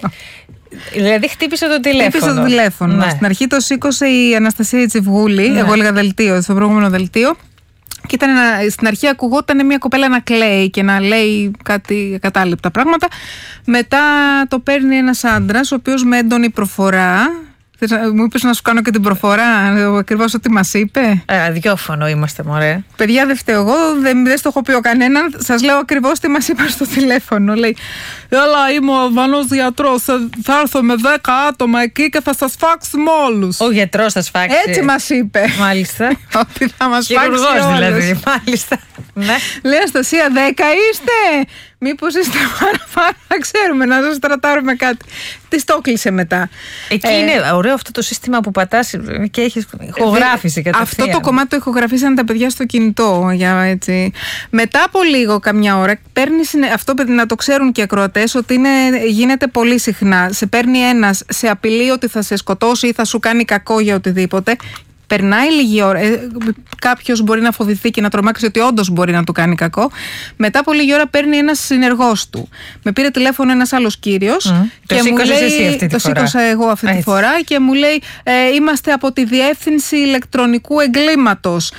Δηλαδή χτύπησε το τηλέφωνο. Χτύπησε το τηλέφωνο. Ναι. Στην αρχή το σήκωσε η Αναστασία Τσιβγούλη. Ναι. Εγώ έλεγα δελτίο, στο προηγούμενο δελτίο. Και στην αρχή ακουγόταν μια κοπέλα να κλαίει και να λέει κάτι ακατάληπτα πράγματα. Μετά το παίρνει ένας άντρας, ο οποίος με έντονη προφορά. Μου είπες να σου κάνω και την προφορά, ακριβώς ό,τι μας είπε. Ραδιόφωνο είμαστε, μωρέ. Παιδιά, δεν φταίω εγώ, δεν στο έχω πει ο κανέναν. Σας λέω ακριβώς τι μας είπα στο τηλέφωνο. Λέει, έλα, είμαι ο Αλβανός γιατρός. Θα έρθω με 10 άτομα εκεί και θα σας φάξουμε όλους. Ο γιατρός θα σας φάξει. Έτσι μας είπε. Μάλιστα. Ότι θα μας φάξει όλους. Χειρουργός δηλαδή. Μάλιστα. Ναι. Λέει, Αστασία, 10 είστε. Μήπως είστε παραπάνω, να ξέρουμε, να σας τρατάρουμε κάτι. Της το κλείσε μετά. Εκεί είναι ωραίο αυτό το σύστημα που πατάς και έχεις ηχογράφηση κατευθείαν. Αυτό το κομμάτι το ηχογραφήσαν τα παιδιά στο κινητό. Έτσι. Μετά από λίγο, καμιά ώρα, αυτό να το ξέρουν και οι ακροατές, ότι γίνεται πολύ συχνά. Σε παίρνει ένας, σε απειλεί ότι θα σε σκοτώσει ή θα σου κάνει κακό για οτιδήποτε. Περνάει λίγη ώρα. Κάποιος μπορεί να φοβηθεί και να τρομάξει ότι όντως μπορεί να του κάνει κακό. Μετά από λίγη ώρα παίρνει ένας συνεργός του. Με πήρε τηλέφωνο ένας άλλος κύριος. Και μου λέει, το σήκωσα εγώ αυτή τη φορά και μου λέει, είμαστε από τη Διεύθυνση Ηλεκτρονικού Εγκλήματος.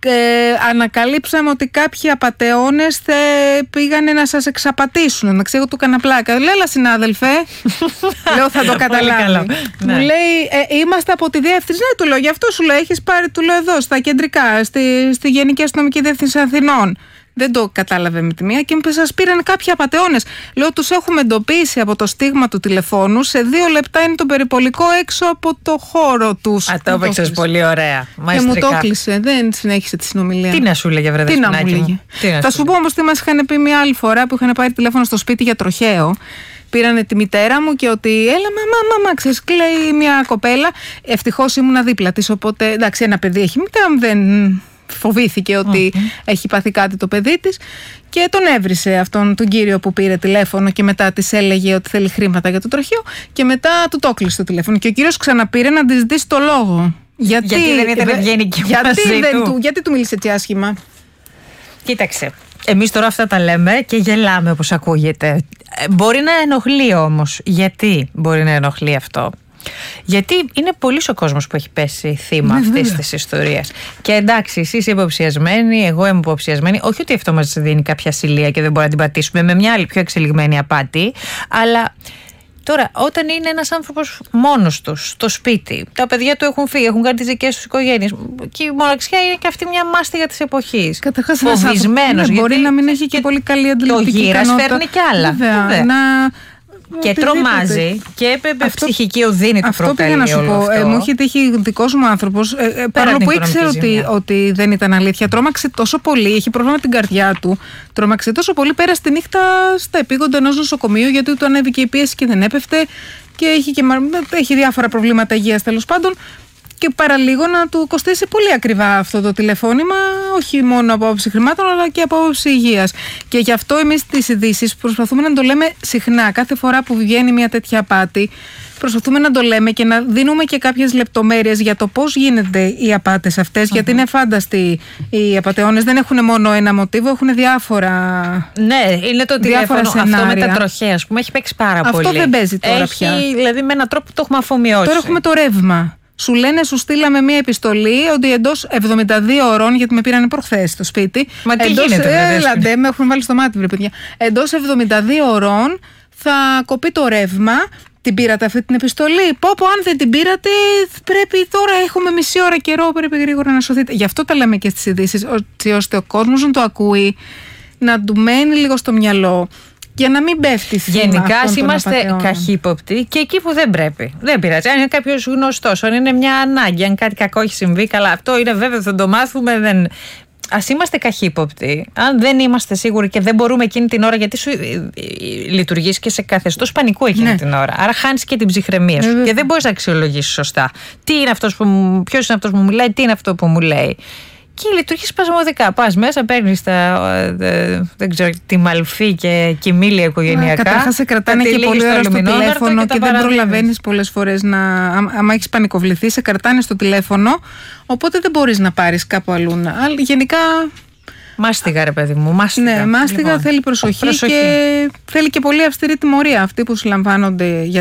Ανακαλύψαμε ότι κάποιοι απατεώνες πήγανε να σας εξαπατήσουν. Να ξέρω, του έκανα πλάκα. Λέλα, συνάδελφε. Λέω, θα το καταλάβει. Μου λέει, είμαστε από τη διεύθυνση. Ναι, του λέω, γι' αυτό σου λέω, έχεις πάρει, του λέω, εδώ στα κεντρικά, στη Γενική Αστυνομική Διεύθυνση Αθηνών. Δεν το κατάλαβε με τη μία και μου είπε, σας πήραν κάποιοι απατεώνες. Λέω, τους έχουμε εντοπίσει από το στίγμα του τηλεφώνου. Σε 2 λεπτά είναι το περιπολικό έξω από το χώρο τους. Το έπαιξες πολύ ωραία. Και μου το έκλεισε. Δεν συνέχισε τη συνομιλία. Τι να σου λέγε, βρε δεσποινάκι μου. Θα σου πω όμως τι μας είχαν πει μια άλλη φορά που είχαν πάρει τηλέφωνο στο σπίτι για τροχαίο. Πήρανε τη μητέρα μου και ότι έλα μαμά, ξέρεις, κλαίει μια κοπέλα. Ευτυχώς ήμουνα δίπλα της, οπότε εντάξει, ένα παιδί έχει, μητέρα μου δεν φοβήθηκε ότι έχει πάθει κάτι το παιδί της και τον έβρισε αυτόν τον κύριο που πήρε τηλέφωνο και μετά της έλεγε ότι θέλει χρήματα για το τροχείο και μετά του το έκλεισε το τηλέφωνο και ο κύριος ξαναπήρε να της δει το λόγο. Γιατί δεν ήταν ευγενική μαζί του. Γιατί του μίλησε έτσι άσχημα. Κοίταξε, εμείς τώρα αυτά τα λέμε και γελάμε όπως ακούγεται. Μπορεί να ενοχλεί όμως. Γιατί μπορεί να ενοχλεί αυτό? Γιατί είναι πολύς ο κόσμος που έχει πέσει θύμα αυτής της ιστορίας. Και εντάξει, εσύ είσαι υποψιασμένη, εγώ είμαι υποψιασμένη. Όχι ότι αυτό μας δίνει κάποια ασυλία και δεν μπορούμε να την πατήσουμε με μια άλλη πιο εξελιγμένη απάτη. Αλλά τώρα, όταν είναι ένας άνθρωπος μόνος του, στο σπίτι, τα παιδιά του έχουν φύγει, έχουν κάνει τις δικές τους οικογένειες. Και η μοναξιά είναι και αυτή μια μάστιγα της εποχής. Καταρχάς, φοβισμένος. Μπορεί να μην έχει και πολύ καλή αντιληπτική ικανότητα. Ο γύρας φέρνει κι άλλα. Βέβαια. Και τρομάζει και ψυχική οδύνη του προκαλεί. Αυτό πήγα να σου πω. Μου είχε τύχει δικός μου άνθρωπος, παρόλο που ήξερε ότι δεν ήταν αλήθεια, τρόμαξε τόσο πολύ, είχε πρόβλημα με την καρδιά του, τρόμαξε τόσο πολύ, πέρασε τη νύχτα στα επίγοντα ενός νοσοκομείου γιατί του ανέβηκε η πίεση και δεν έπεφτε και έχει διάφορα προβλήματα υγείας τέλος πάντων. Και παραλίγο να του κοστίσει πολύ ακριβά αυτό το τηλεφώνημα, όχι μόνο από άποψη χρημάτων, αλλά και από άποψη υγείας. Και γι' αυτό εμείς τις ειδήσεις προσπαθούμε να το λέμε συχνά. Κάθε φορά που βγαίνει μια τέτοια απάτη, προσπαθούμε να το λέμε και να δίνουμε και κάποιες λεπτομέρειες για το πώς γίνονται οι απάτες αυτές. Γιατί είναι φάνταστοι οι απατεώνες, δεν έχουν μόνο ένα μοτίβο, έχουν διάφορα. Ναι, είναι το τηλέφωνο αυτό με τα τροχαία, ας πούμε, έχει παίξει πάρα πολύ. Αυτό δεν παίζει τώρα πια. Δηλαδή με έναν τρόπο που το έχουμε αφομοιώσει. Τώρα έχουμε το ρεύμα. Σου λένε, σου στείλαμε μία επιστολή ότι εντός 72 ωρών, γιατί με πήρανε προχθές στο σπίτι. Μα τι γίνεται, έλατε, με έχουν βάλει στο μάτι, βρε παιδιά. Εντός 72 ωρών θα κοπεί το ρεύμα. Την πήρατε αυτή την επιστολή? Πω, αν δεν την πήρατε, πρέπει τώρα, έχουμε μισή ώρα καιρό, πρέπει γρήγορα να σωθείτε. Γι' αυτό τα λέμε και στις ειδήσεις, ώστε ο κόσμος να το ακούει, να του μένει λίγο στο μυαλό. Για να μην πέφτει θύμα. Γενικά είμαστε καχύποπτοι και εκεί που δεν πρέπει. Δεν πειράζει. Αν είναι κάποιος γνωστός, αν είναι μια ανάγκη, αν κάτι κακό έχει συμβεί, καλά, αυτό είναι βέβαιο, θα το μάθουμε. Ας είμαστε καχύποπτοι. Αν δεν είμαστε σίγουροι και δεν μπορούμε εκείνη την ώρα, γιατί σου λειτουργείς και σε καθεστώς πανικού εκείνη την ώρα. Άρα χάνεις και την ψυχραιμία σου και δεν μπορείς να αξιολογήσεις σωστά. Ποιος είναι αυτός που μου μιλάει, τι είναι αυτό που μου λέει. Και λειτουργεί σπασμωδικά. Πας μέσα, παίρνεις δεν ξέρω, τη μαλφή και κοιμήλια οικογενειακά. Καταρχάς σε κρατάνε και πολύ ώρα στο τηλέφωνο και δεν προλαβαίνεις πολλές φορές να. Άμα έχεις πανικοβληθεί, σε κρατάνε στο τηλέφωνο. Οπότε δεν μπορείς να πάρεις κάπου αλλού. Γενικά. Μάστιγα, ρε παιδί μου. Μάστιγα. Ναι, μάστιγα, λοιπόν, θέλει προσοχή και θέλει και πολύ αυστηρή τιμωρία. Αυτοί που συλλαμβάνονται για